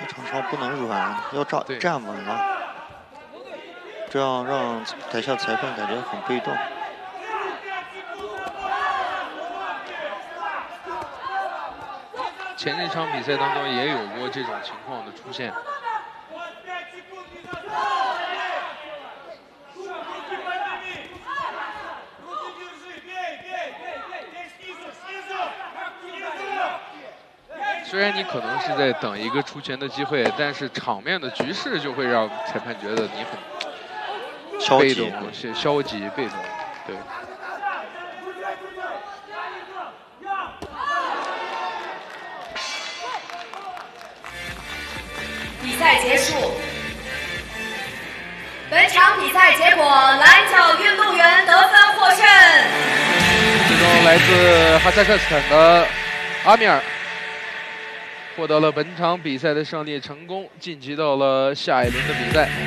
场上不能软，要站稳了，这样让台下裁判感觉很被动。 前几场比赛当中也有过这种情况的出现。虽然你可能是在等一个出拳的机会，但是场面的局势就会让裁判觉得你很被动、消极、被动。对。 比赛结束。本场比赛结果，蓝角运动员得分获胜。 其中来自哈萨克斯坦的阿米尔获得了本场比赛的胜利，成功晋级到了下一轮的比赛。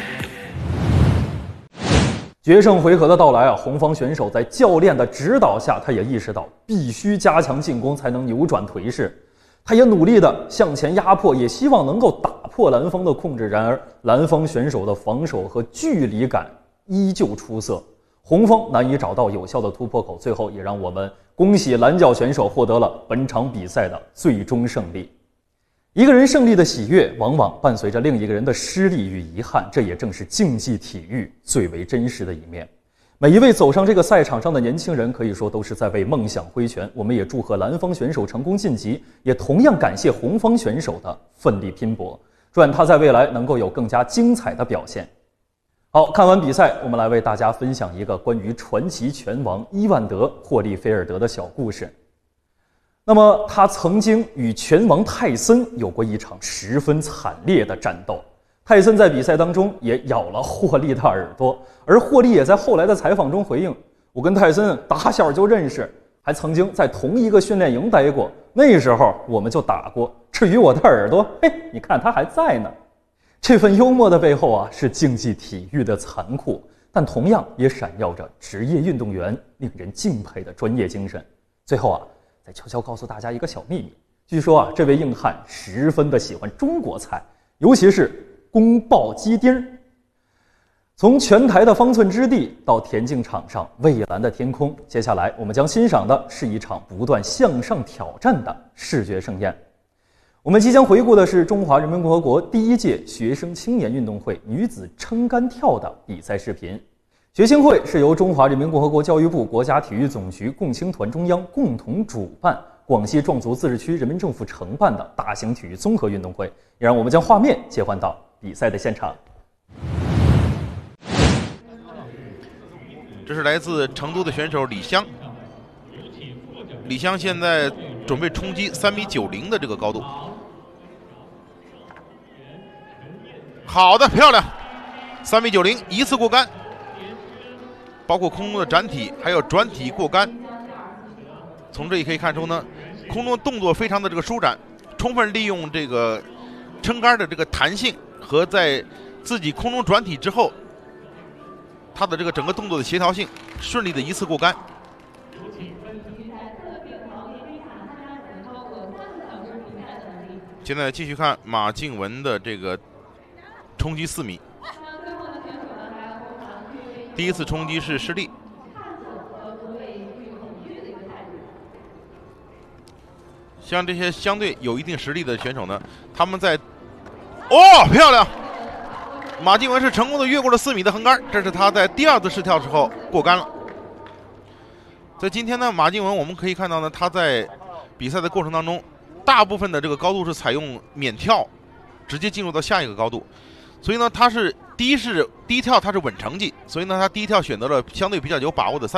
决胜回合的到来啊，红方选手在教练的指导下，他也意识到必须加强进攻才能扭转颓势。他也努力地向前压迫，也希望能够打破蓝方的控制。然而，蓝方选手的防守和距离感依旧出色，红方难以找到有效的突破口。最后，也让我们恭喜蓝角选手获得了本场比赛的最终胜利。一个人胜利的喜悦，往往伴随着另一个人的失利与遗憾，这也正是竞技体育最为真实的一面。每一位走上这个赛场上的年轻人，可以说都是在为梦想挥拳。我们也祝贺蓝方选手成功晋级，也同样感谢红方选手的奋力拼搏，祝愿他在未来能够有更加精彩的表现。好，看完比赛，我们来为大家分享一个关于传奇拳王伊万德·霍利菲尔德的小故事。那么，他曾经与拳王泰森有过一场十分惨烈的战斗。泰森在比赛当中也咬了霍利的耳朵，而霍利也在后来的采访中回应：“我跟泰森打小就认识，还曾经在同一个训练营待过，那时候我们就打过。至于我的耳朵，嘿，你看他还在呢。”这份幽默的背后啊，是竞技体育的残酷，但同样也闪耀着职业运动员令人敬佩的专业精神。最后啊，再悄悄告诉大家一个小秘密，据说啊，这位硬汉十分的喜欢中国菜，尤其是宫爆鸡丁。从拳台的方寸之地到田径场上蔚蓝的天空，接下来我们将欣赏的是一场不断向上挑战的视觉盛宴。我们即将回顾的是中华人民共和国第1届学生青年运动会女子撑杆跳的比赛视频。学青会是由中华人民共和国教育部、国家体育总局、共青团中央共同主办，广西壮族自治区人民政府承办的大型体育综合运动会。也让我们将画面切换到比赛的现场。 这是来自成都的选手李湘。李湘现在准备冲击3.90米的这个高度。好的，漂亮，3.90米一次过杆，包括空中的展体还有转体过杆。从这里可以看出呢，空中动作非常的这个舒展，充分利用这个撑杆的这个弹性和在自己空中转体之后，他的这个整个动作的协调性，顺利的一次过杆。现在继续看马静雯的这个冲击4米，第一次冲击是失利。像这些相对有一定实力的选手呢，他们在漂亮！马静雯是成功的越过了4米的横杆，这是他在第2次试跳之后过杆了。在今天呢，马静雯我们可以看到呢，他在比赛的过程当中，大部分的这个高度是采用免跳，直接进入到下一个高度。所以呢，他是第一跳他是稳成绩，所以呢，他第一跳选择了相对比较有把握的